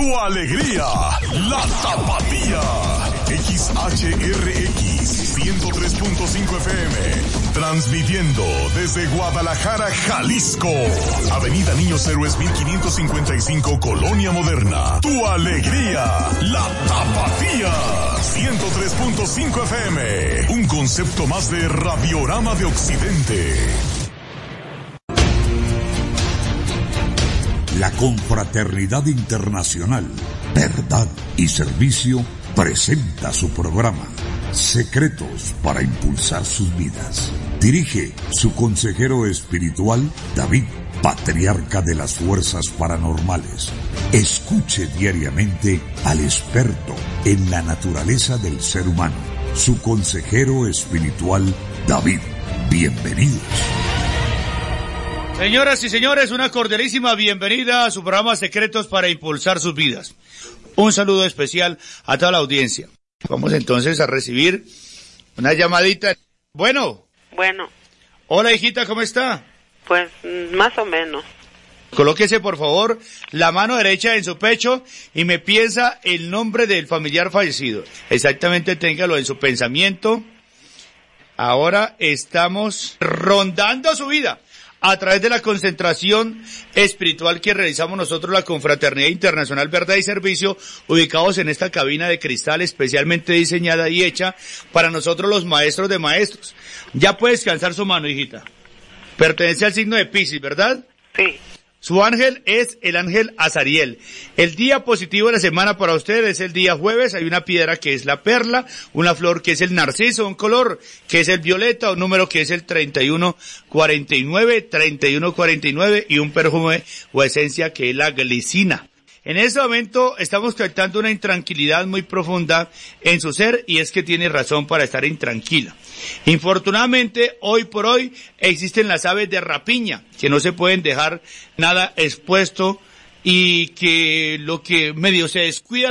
tu alegría, la Tapatía. XHRX 103.5 FM, transmitiendo desde Guadalajara, Jalisco. Avenida Niños Héroes 1555, Colonia Moderna. Tu alegría, la Tapatía. 103.5 FM, un concepto más de Radiorama de Occidente. La Confraternidad Internacional, Verdad y Servicio presenta su programa Secretos para Impulsar Sus Vidas. Dirige su consejero espiritual David, patriarca de las fuerzas paranormales. Escuche diariamente al experto en la naturaleza del ser humano, su consejero espiritual David. Bienvenidos. Señoras y señores, una cordialísima bienvenida a su programa Secretos para Impulsar Sus Vidas. Un saludo especial a toda la audiencia. Vamos entonces a recibir una llamadita. Bueno. Hola, hijita, ¿cómo está? Pues, más o menos. Colóquese, por favor, la mano derecha en su pecho y me piensa el nombre del familiar fallecido. Exactamente, téngalo en su pensamiento. Ahora estamos rondando su vida a través de la concentración espiritual que realizamos nosotros, la Confraternidad Internacional Verdad y Servicio, ubicados en esta cabina de cristal especialmente diseñada y hecha para nosotros los maestros de maestros. Ya puede descansar su mano, hijita. Pertenece al signo de Piscis, ¿verdad? Sí. Su ángel es el ángel Azariel. El día positivo de la semana para usted es el día jueves. Hay una piedra que es la perla, una flor que es el narciso, un color que es el violeta, un número que es el 3149 y un perfume o esencia que es la glicina. En este momento estamos captando una intranquilidad muy profunda en su ser y es que tiene razón para estar intranquila. Infortunadamente, hoy por hoy existen las aves de rapiña que no se pueden dejar nada expuesto y que lo que medio se descuida